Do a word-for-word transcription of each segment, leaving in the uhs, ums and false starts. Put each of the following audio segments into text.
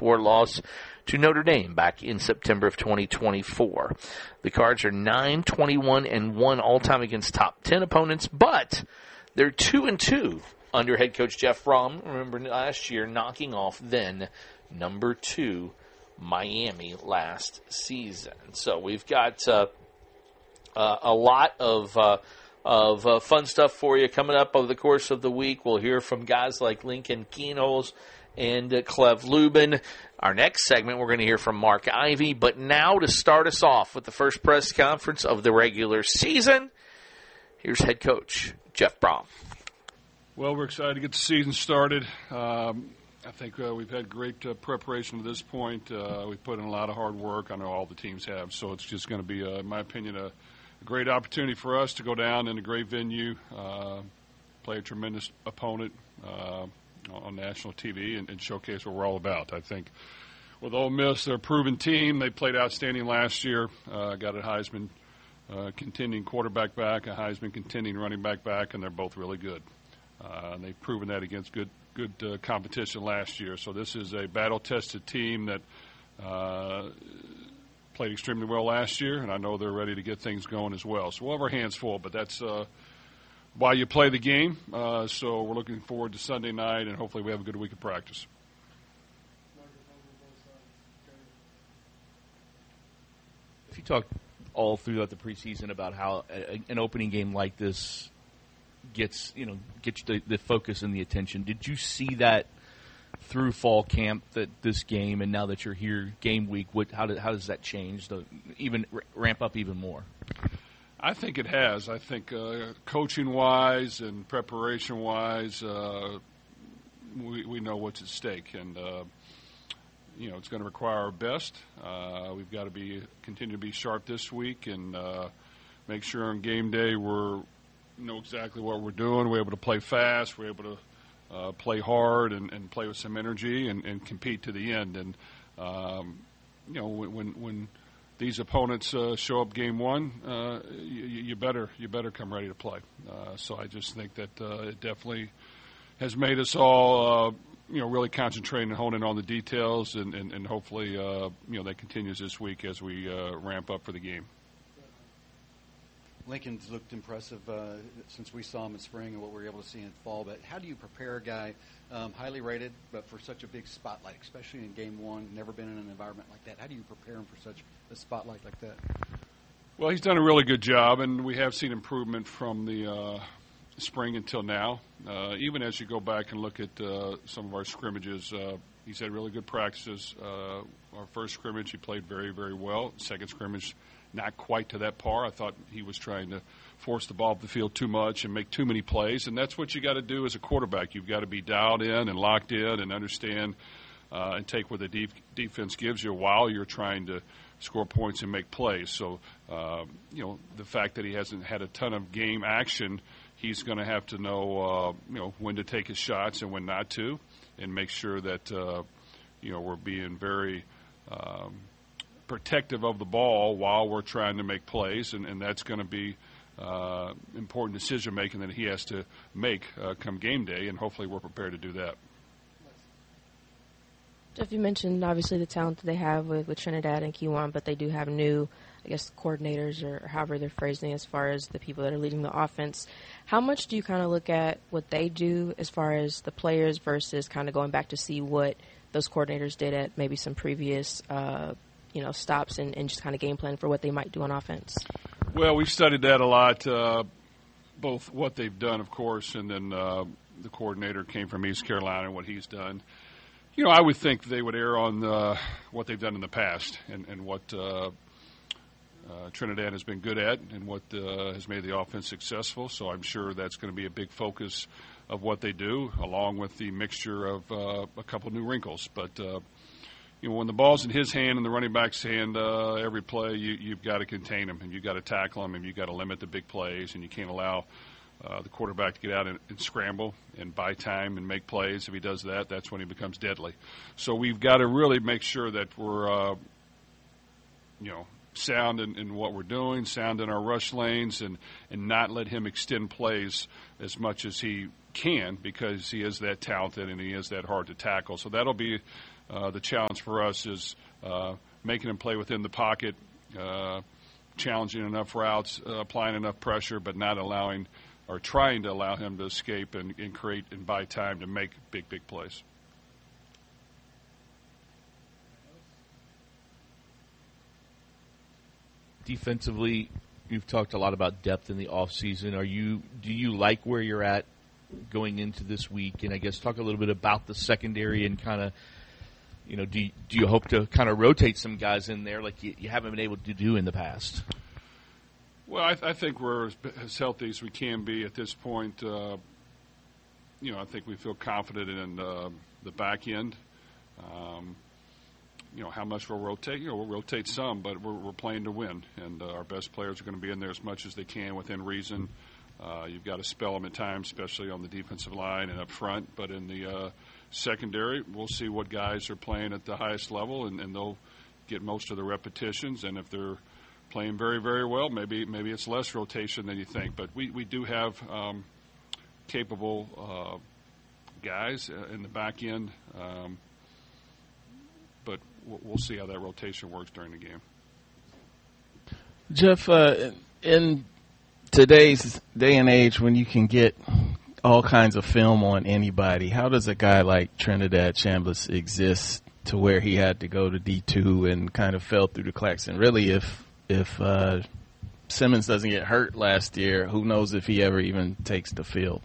four loss to Notre Dame back in September of twenty twenty-four. The Cards are nine twenty-one and one all-time against top ten opponents, but they're two and two under head coach Jeff Brom. Remember last year knocking off then number two Miami last season. So we've got uh, uh, a lot of uh, of uh, fun stuff for you coming up over the course of the week. We'll hear from guys like Lincoln Kienholz and uh, Clev Lubin. Our next segment, we're going to hear from Mark Ivy. But now to start us off with the first press conference of the regular season, here's head coach Jeff Brom. Well, we're excited to get the season started. Um, I think uh, we've had great uh, preparation to this point. Uh, we've put in a lot of hard work. I know all the teams have, so it's just going to be, uh, in my opinion, a, a great opportunity for us to go down in a great venue, uh, play a tremendous opponent uh, on national T V, and, and showcase what we're all about. I think with Ole Miss, they're a proven team. They played outstanding last year, uh, got a Heisman uh, contending quarterback back, a Heisman contending running back back, and they're both really good. Uh, and they've proven that against good good uh, competition last year. So this is a battle-tested team that uh, played extremely well last year, and I know they're ready to get things going as well. So we'll have our hands full, but that's uh, why you play the game. Uh, so we're looking forward to Sunday night, and hopefully we have a good week of practice. If you talk all throughout the preseason about how a, an opening game like this gets, you know, gets the, the focus and the attention. Did you see that through fall camp, that this game, and now that you're here game week, what, how, do, how does that change, the, even ramp up even more? I think it has. I think uh, coaching-wise and preparation-wise, uh, we, we know what's at stake. And, uh, you know, it's going to require our best. Uh, we've got to be continue to be sharp this week and uh, make sure on game day we're know exactly what we're doing. We're able to play fast. We're able to uh, play hard and, and play with some energy and, and compete to the end. And, um, you know, when when these opponents uh, show up game one, uh, you, you better you better come ready to play. Uh, so I just think that uh, it definitely has made us all, uh, you know, really concentrate and hone in on the details, and, and, and hopefully, uh, you know, that continues this week as we uh, ramp up for the game. Lincoln's looked impressive uh, since we saw him in spring and what we were able to see in fall. But how do you prepare a guy, um, highly rated, but for such a big spotlight, especially in game one, never been in an environment like that? How do you prepare him for such a spotlight like that? Well, he's done a really good job, and we have seen improvement from the uh, spring until now. Uh, even as you go back and look at uh, some of our scrimmages, uh, he's had really good practices. Uh, our first scrimmage, he played very, very well. Second scrimmage, not quite to that par. I thought he was trying to force the ball up the field too much and make too many plays, and that's what you got to do as a quarterback. You've got to be dialed in and locked in and understand uh, and take what the def- defense gives you while you're trying to score points and make plays. So, uh, you know, the fact that he hasn't had a ton of game action, he's going to have to know, uh, you know, when to take his shots and when not to, and make sure that, uh, you know, we're being very um, – protective of the ball while we're trying to make plays, and, and that's going to be uh, important decision making that he has to make uh, come game day, and hopefully we're prepared to do that. Jeff, you mentioned obviously the talent that they have with, with Trinidad and Kiwan, but they do have new, I guess, coordinators or however they're phrasing as far as the people that are leading the offense. How much do you kind of look at what they do as far as the players versus kind of going back to see what those coordinators did at maybe some previous uh, you know, stops and, and just kind of game plan for what they might do on offense? Well, we've studied that a lot, uh, both what they've done, of course, and then uh, the coordinator came from East Carolina and what he's done. You know, I would think they would err on uh, what they've done in the past and, and what uh, uh, Trinidad has been good at and what uh, has made the offense successful. So I'm sure that's going to be a big focus of what they do, along with the mixture of uh, a couple new wrinkles. But uh, you know, when the ball's in his hand and the running back's hand, uh, every play you, you've got to contain him, and you've got to tackle him, and you've got to limit the big plays, and you can't allow uh, the quarterback to get out and, and scramble and buy time and make plays. If he does that, that's when he becomes deadly. So we've got to really make sure that we're, uh, you know, sound in, in what we're doing, sound in our rush lanes, and, and not let him extend plays as much as he can, because he is that talented and he is that hard to tackle. So that'll be uh, the challenge for us is uh, making him play within the pocket, uh, challenging enough routes, uh, applying enough pressure, but not allowing or trying to allow him to escape and, and create and buy time to make big, big plays. Defensively, you've talked a lot about depth in the offseason. Are you do you like where you're at going into this week? And I guess talk a little bit about the secondary and kind of, you know, do you, do you hope to kind of rotate some guys in there like you, you haven't been able to do in the past? Well, I, I think we're as, as healthy as we can be at this point. Uh, you know, I think we feel confident in uh, the back end. Um, you know, how much we'll rotate. You know, we'll rotate some, but we're, we're playing to win, and uh, our best players are going to be in there as much as they can within reason. Uh, you've got to spell them at times, especially on the defensive line and up front. But in the uh, secondary, we'll see what guys are playing at the highest level, and, and they'll get most of the repetitions. And if they're playing very, very well, maybe maybe it's less rotation than you think. But we, we do have um, capable uh, guys in the back end. Um, but we'll see how that rotation works during the game. Jeff, uh, in today's day and age when you can get all kinds of film on anybody, how does a guy like Trinidad Chambliss exist to where he had to go to D two and kind of fell through the cracks? And really, if if uh, Simmons doesn't get hurt last year, who knows if he ever even takes the field?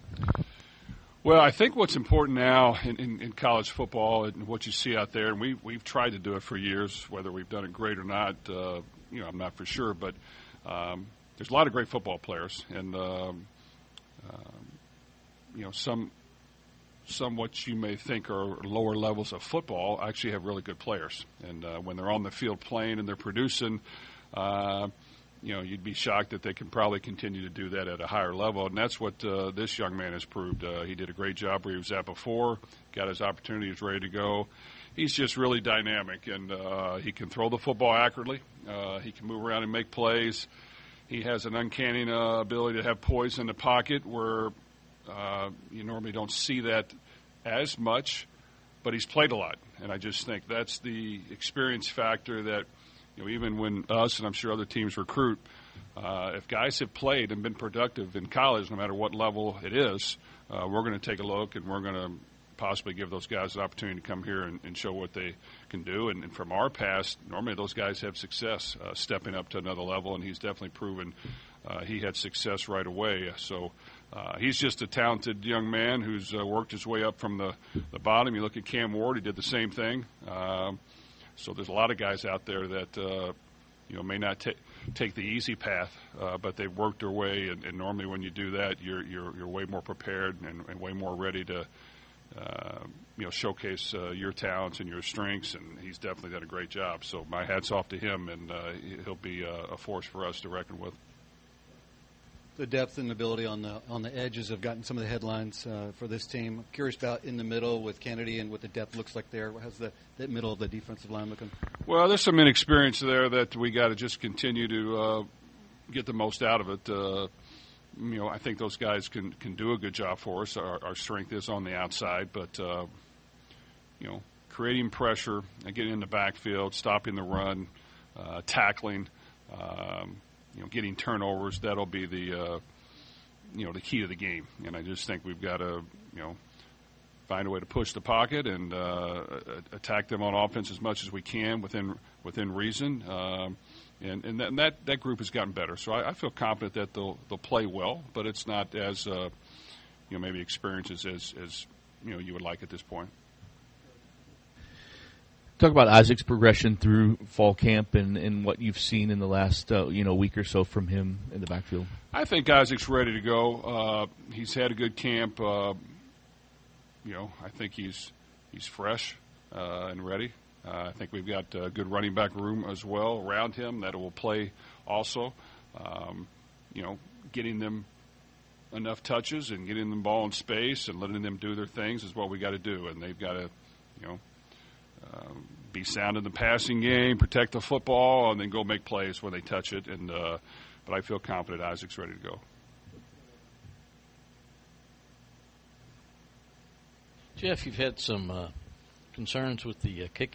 Well, I think what's important now in, in, in college football and what you see out there, and we, we've tried to do it for years, whether we've done it great or not, uh, you know, I'm not for sure, but um, there's a lot of great football players, and um, um, you know, some some what you may think are lower levels of football actually have really good players, and uh, when they're on the field playing and they're producing, uh, you know, you'd be shocked that they can probably continue to do that at a higher level, and that's what uh, this young man has proved. Uh, he did a great job where he was at before, got his opportunity, he's ready to go. He's just really dynamic, and uh, he can throw the football accurately. Uh, he can move around and make plays. He has an uncanny uh, ability to have poise in the pocket where uh, you normally don't see that as much, but he's played a lot, and I just think that's the experience factor that, you know, even when us and I'm sure other teams recruit, uh, if guys have played and been productive in college, no matter what level it is, uh, we're going to take a look and we're going to possibly give those guys an opportunity to come here and, and show what they can do. And, and from our past, normally those guys have success uh, stepping up to another level, and he's definitely proven uh, he had success right away. So uh, he's just a talented young man who's uh, worked his way up from the, the bottom. You look at Cam Ward, he did the same thing. Um, So there's a lot of guys out there that, uh, you know, may not ta- take the easy path, uh, but they've worked their way. And, and normally when you do that, you're you're, you're way more prepared and, and way more ready to, uh, you know, showcase uh, your talents and your strengths. And he's definitely done a great job. So my hat's off to him, and uh, he'll be a, a force for us to reckon with. The depth and ability on the on the edges have gotten some of the headlines uh, for this team. I'm curious about in the middle with Kennedy and what the depth looks like there. How's the that middle of the defensive line looking? Well, there's some inexperience there that we got to just continue to uh, get the most out of it. Uh, you know, I think those guys can, can do a good job for us. Our, our strength is on the outside, but uh, you know, creating pressure and getting in the backfield, stopping the run, uh, tackling. Um, You know, getting turnovers, that'll be the, uh, you know, the key to the game. And I just think we've got to, you know, find a way to push the pocket and uh, attack them on offense as much as we can within within reason. Um, and and, that, and that that group has gotten better. So I, I feel confident that they'll they'll play well, but it's not as, uh, you know, maybe experiences as, as, you know, you would like at this point. Talk about Isaac's progression through fall camp and, and what you've seen in the last uh, you know week or so from him in the backfield. I think Isaac's ready to go. Uh, he's had a good camp. Uh, you know, I think he's he's fresh uh, and ready. Uh, I think we've got a good running back room as well around him that will play also. Um, you know, getting them enough touches and getting them ball in space and letting them do their things is what we got to do, and they've got to, you know. Uh, be sound in the passing game, protect the football, and then go make plays when they touch it. And uh, but I feel confident Isaac's ready to go. Jeff, you've had some uh, concerns with the uh, kicking